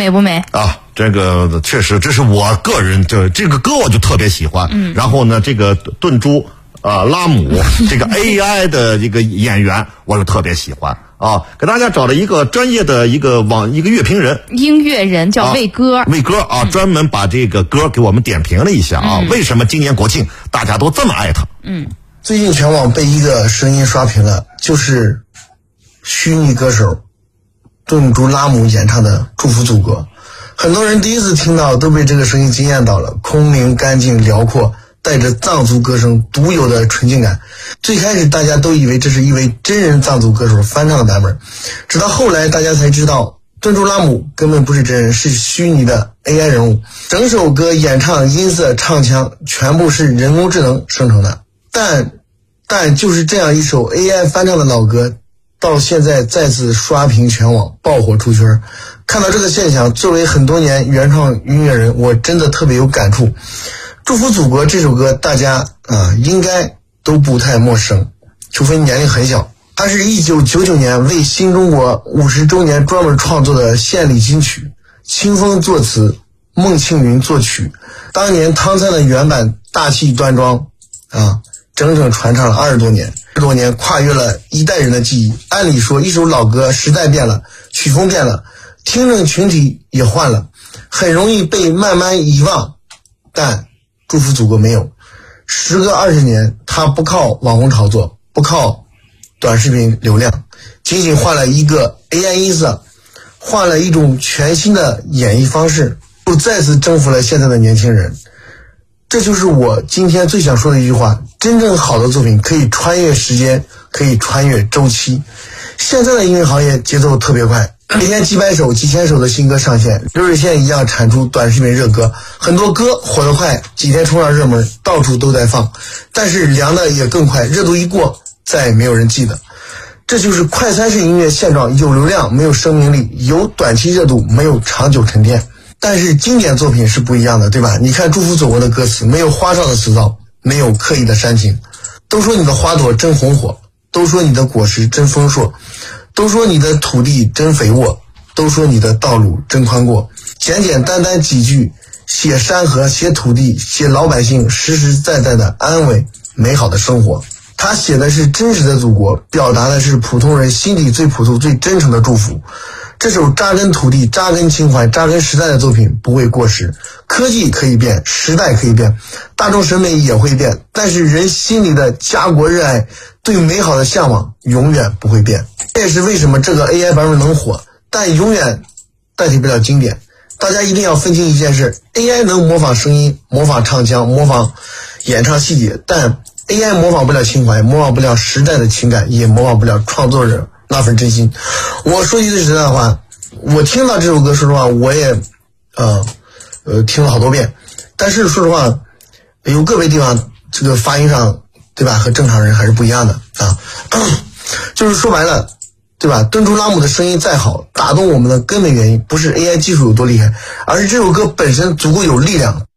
美不美啊？这个确实，这是我个人这个歌我就特别喜欢。然后呢，这个顿珠拉姆这个 AI 的这个演员，我就特别喜欢啊。给大家找了一个专业的一个乐评人， 音乐人叫魏歌， 魏歌啊，专门把这个歌给我们点评了一下啊。为什么今年国庆大家都这么爱他？ 最近全网被一个声音刷屏了，就是虚拟歌手顿珠拉姆演唱的《祝福祖国》。很多人第一次听到都被这个声音惊艳到了，空灵干净辽阔，带着藏族歌声独有的纯净感。最开始大家都以为这是一位真人藏族歌手翻唱的版本，直到后来大家才知道顿珠拉姆根本不是真人，是虚拟的 AI 人物。整首歌演唱、音色、唱腔全部是人工智能生成的，但就是这样一首 AI 翻唱的老歌，到现在再次刷屏全网，爆火出圈。看到这个现象，作为很多年原创音乐人，我真的特别有感触。祝福祖国这首歌大家应该都不太陌生，除非年龄很小。它是1999年为新中国50周年专门创作的献礼金曲，清风作词，孟庆云作曲。当年汤灿的原版大气端庄整整传唱了20多年，20多年跨越了一代人的记忆。按理说，一首老歌时代变了，曲风变了，听众群体也换了，很容易被慢慢遗忘。但祝福祖国没有，时隔20年，他不靠网红炒作，不靠短视频流量，仅仅换了一个 AI 音色，换了一种全新的演绎方式，又再次征服了现在的年轻人。这就是我今天最想说的一句话：真正好的作品可以穿越时间，可以穿越周期。现在的音乐行业节奏特别快，每天几百首、几千首的新歌上线，流水线一样产出短视频热歌，很多歌火得快，几天冲上热门，到处都在放。但是凉的也更快，热度一过，再也没有人记得。这就是快餐式音乐现状，有流量没有生命力，有短期热度没有长久沉淀。但是经典作品是不一样的，对吧？你看祝福祖国的歌词，没有花哨的词藻，没有刻意的煽情。都说你的花朵真红火，都说你的果实真丰硕，都说你的土地真肥沃，都说你的道路真宽阔。简简单单几句，写山河，写土地，写老百姓实实在在的安稳美好的生活。他写的是真实的祖国，表达的是普通人心底最朴素最真诚的祝福。这首扎根土地、扎根情怀、扎根时代的作品不会过时。科技可以变，时代可以变，大众审美也会变，但是人心里的家国热爱、对美好的向往永远不会变。这也是为什么这个 AI 版本能火，但永远代替不了经典。大家一定要分清一件事， AI 能模仿声音、模仿唱腔、模仿演唱细节，但 AI 模仿不了情怀，模仿不了时代的情感，也模仿不了创作者那份真心。我说句最实在的话，我听到这首歌，说实话我也听了好多遍，但是说实话有个别地方这个发音上，对吧，和正常人还是不一样的就是说白了，对吧，顿珠拉姆的声音再好，打动我们的根本原因不是 AI 技术有多厉害，而是这首歌本身足够有力量。